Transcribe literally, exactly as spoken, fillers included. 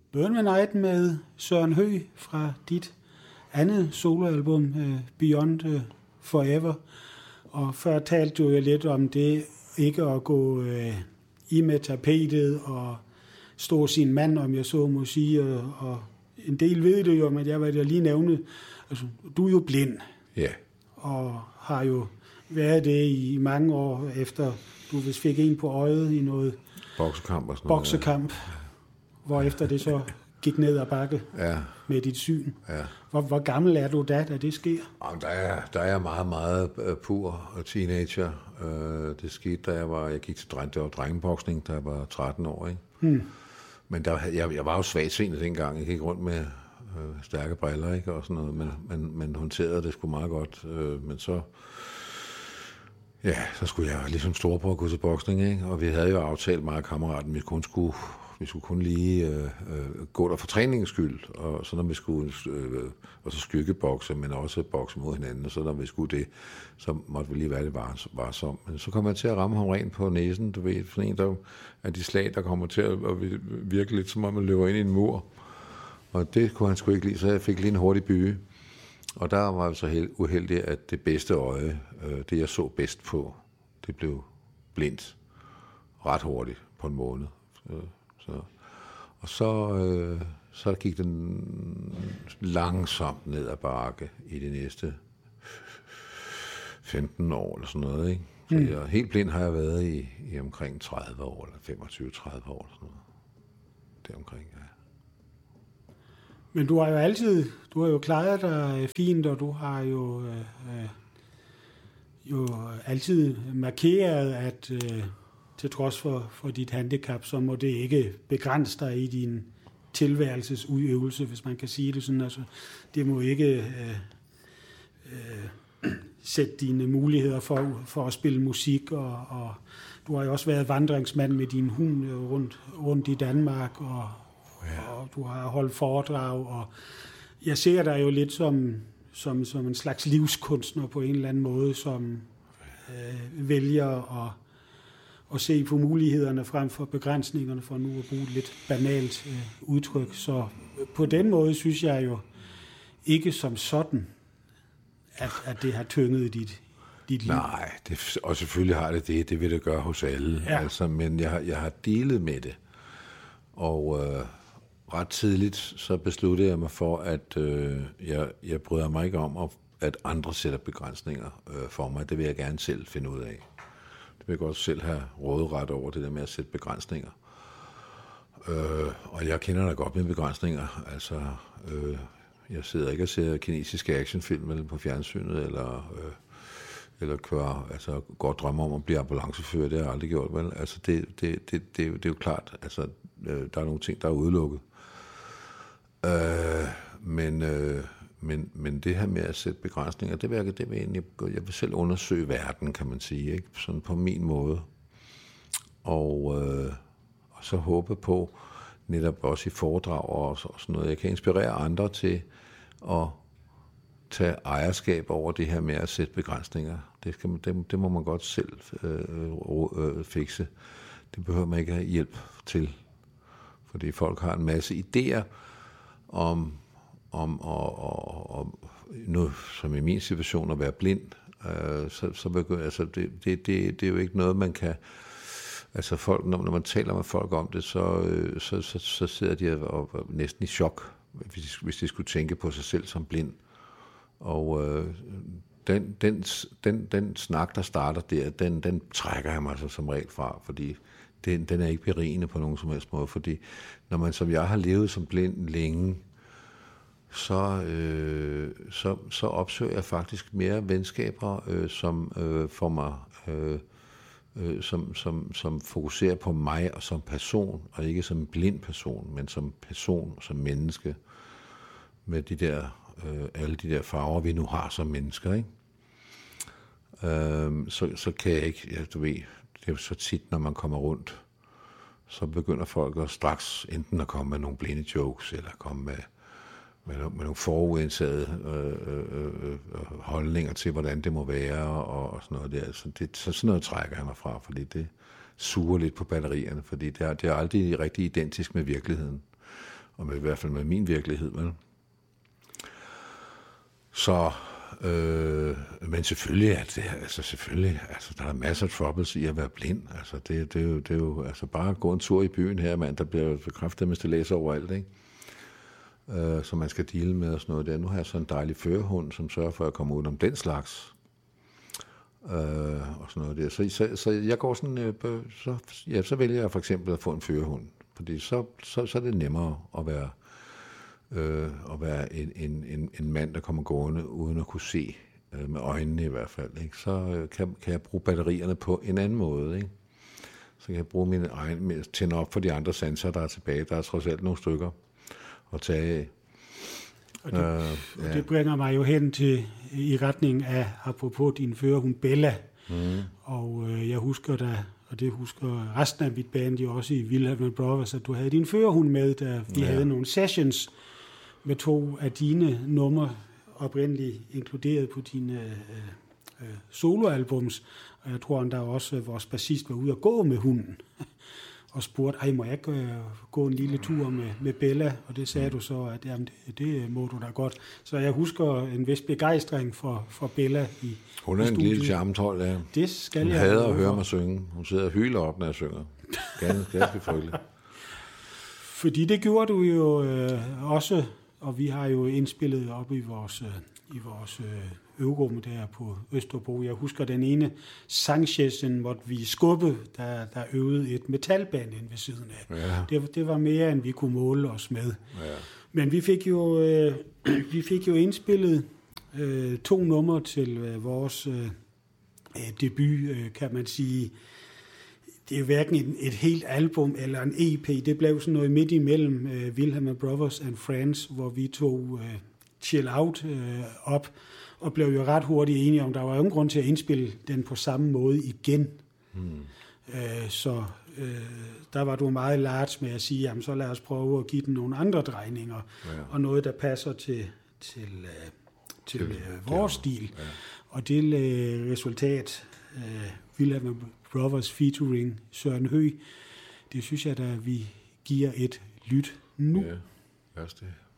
Burn the Night med Søren Høgh fra dit andet soloalbum, uh, Beyond uh, Forever. Og før talte du jo lidt om det, ikke at gå uh, i med tapetet og stå sin mand, om jeg så må sige, og, og en del ved det jo, men jeg vil lige nævne, altså, du er jo blind. Ja. Yeah. Og har jo været det i mange år efter, du vist fik en på øjet i noget boksekamp og sådan noget. Boksekamp, hvor efter det så gik ned ad bakke ja. med dit syn. Ja. Hvor, hvor gammel er du da, da det sker? Jamen, der, er, der er meget, meget uh, pur teenager. Uh, det skete, da jeg var, jeg gik til dreng, det var drengeboksning, da jeg var tretten år, ikke? Hmm. Men der, jeg, jeg var jo svagtseende dengang. Jeg gik rundt med øh, stærke briller, ikke, og sådan noget, men, men, men håndterede det sgu meget godt. Øh, men så, ja, så skulle jeg ligesom store på at gå til boksning, ikke? Og vi havde jo aftalt mig og kammeraten, vi kun skulle, vi skulle kun lige øh, øh, gå der for træningens skyld, og så når vi skulle, øh, og så skyggebokse, men også bokse mod hinanden, og så når vi skulle det, så måtte vi lige være lidt varsom. Men så kom jeg til at ramme ham rent på næsen, du ved, for en der af de slag, der kommer til at virke lidt, som om man løber ind i en mur. Og det kunne han sgu ikke lide, så jeg fik lige en hurtig byge. Og der var jeg så held, uheldig, at det bedste øje, øh, det jeg så bedst på, det blev blindt ret hurtigt på en måned. Så, så. Og så, øh, så gik den langsomt ned ad bakke i de næste femten år eller sådan noget, ikke? Så mm. jeg, helt blind har jeg været i, i omkring tredive år, eller femogtyve til tredive år, eller sådan noget. Det omkring, ja. Men du har jo altid, du har jo klaret dig fint, og du har jo, øh, jo altid markeret, at øh, til trods for, for dit handicap, så må det ikke begrænse dig i din tilværelsesudøvelse, hvis man kan sige det sådan. Altså, det må ikke øh, øh, sætte dine muligheder for, for at spille musik, og, og du har jo også været vandringsmand med din hund rundt, rundt i Danmark, og, ja. og du har holdt foredrag, og jeg ser dig jo lidt som, som, som en slags livskunstner på en eller anden måde, som øh, vælger at, at se på mulighederne frem for begrænsningerne, for nu at bruge et lidt banalt øh, udtryk. Så på den måde synes jeg jo ikke som sådan, at, at det har tynget dit, dit liv. Nej, det, og selvfølgelig har det det. Det vil det gøre hos alle. Ja. Altså, men jeg, jeg har delet med det. Og øh, ret tidligt så besluttede jeg mig for, at øh, jeg, jeg bryder mig ikke om, at, at andre sætter begrænsninger øh, for mig. Det vil jeg gerne selv finde ud af. Det vil jeg godt selv have råderet over, det der med at sætte begrænsninger. Øh, og jeg kender da godt med begrænsninger. Altså, øh, jeg sidder ikke og ser kinesiske actionfilm eller på fjernsynet, eller, øh, eller kører, altså godt drømmer om at blive ambulancefører. Det har jeg aldrig gjort, vel? Altså, det, det, det, det, det er jo klart, altså, øh, der er nogle ting, der er udelukket. Øh, men, øh, men, men det her med at sætte begrænsninger, det vil jeg, det vil jeg, egentlig, jeg vil selv undersøge verden, kan man sige, ikke? Sådan på min måde. Og, øh, og så håbe på, netop også i foredrag og sådan noget, jeg kan inspirere andre til at tage ejerskab over det her med at sætte begrænsninger. Det, skal man, det, det må man godt selv øh, øh, fikse. Det behøver man ikke have hjælp til. Fordi folk har en masse idéer om, om og, og, og nu, som i min situation, at være blind. Øh, så, så begynder, altså det, det, det, det er jo ikke noget, man kan... Altså folk, når, når man taler med folk om det, så, øh, så, så, så sidder de og, og næsten i chok, hvis de, hvis de skulle tænke på sig selv som blind. Og øh, den, den, den, den snak, der starter der, den, den trækker jeg mig altså som regel fra, fordi den, den er ikke berigende på nogen som helst måde. Fordi når man som jeg har levet som blind længe, så, øh, så, så opsøger jeg faktisk mere venskaber, øh, som øh, får mig... Øh, Øh, som, som, som fokuserer på mig og som person, og ikke som en blind person, men som person, som menneske, med de der, øh, alle de der farver, vi nu har som mennesker, ikke? Øh, så, så kan jeg ikke, ja, du ved, det er jo så tit, når man kommer rundt, så begynder folk at straks enten at komme med nogle blinde jokes, eller komme med med, med nogle forudindsatte øh, øh, øh, holdninger til, hvordan det må være, og, og sådan noget der. Så, det, så sådan noget trækker jeg mig fra, fordi det suger lidt på batterierne, fordi det er, det er aldrig rigtig identisk med virkeligheden. og med, i hvert fald med min virkelighed. Vel? Så, øh, men selvfølgelig, at det, altså selvfølgelig, altså der er masser af troubles i at være blind. Altså det, det, er, jo, det er jo, altså bare at gå en tur i byen her, mand, der bliver bekræftet med stillads overalt, ikke? Øh, som man skal deale med og sådan noget der. Nu har jeg så en dejlig førerhund, som sørger for at komme ud om den slags. Øh, og sådan noget der. Så, så, så jeg går sådan, øh, så, ja, så vælger jeg for eksempel at få en førerhund, fordi så, så, så er det nemmere at være, øh, at være en, en, en, en mand, der kommer gående uden at kunne se, øh, med øjnene i hvert fald. Ikke? Så øh, kan, kan jeg bruge batterierne på en anden måde. Ikke? Så kan jeg bruge mine egne, tænde op for de andre sanser, der er tilbage. Der er trods alt nogle stykker at tage af. Og det, øh, ja. det bringer mig jo hen til i retning af, apropos din førerhund Bella. Mm. Og øh, jeg husker da, og det husker resten af mit band jo også i Wilhelm Brothers, at du havde din førerhund med, da vi ja. havde nogle sessions med to af dine numre oprindeligt inkluderet på dine øh, øh, soloalbums. Og jeg tror, at der også øh, vores bassist var ude at gå med hunden. Og spurgte, ej, må jeg ikke øh, gå en lille tur med, med Bella? Og det sagde mm. du så, at jamen, det, det må du da godt. Så jeg husker en vis begejstring for, for Bella i Hun er en lille charmetrol, ja. Det skal Hun jeg hader at høre mig synge. Hun sidder og hyler op, når jeg synger. Ganske, ganske frygteligt. Fordi det gjorde du jo øh, også, og vi har jo indspillet op i vores, øh, i vores øh, øvrum der på Østerbro. Jeg husker den ene sangsession, hvor vi skubbede, der, der øvede et metalband ind ved siden af. Ja. Det, det var mere, end vi kunne måle os med. Ja. Men vi fik jo, øh, vi fik jo indspillet øh, to numre til øh, vores øh, debut, øh, kan man sige. Det er jo hverken et, et helt album eller en E P. Det blev sådan noget midt imellem øh, Wilhelm Brothers and Friends, hvor vi tog øh, Chill Out øh, op, og blev jo ret hurtigt enige om, der var ingen grund til at indspille den på samme måde igen. Hmm. Øh, så øh, der var du meget large med at sige, jamen så lad os prøve at give den nogle andre drejninger, ja. og noget, der passer til, til, øh, til øh, vores ja. stil. Ja. Og det øh, resultat, øh, Wilhelm Brothers featuring Søren Høgh, det synes jeg, at vi giver et lyt nu. Ja, lad os det.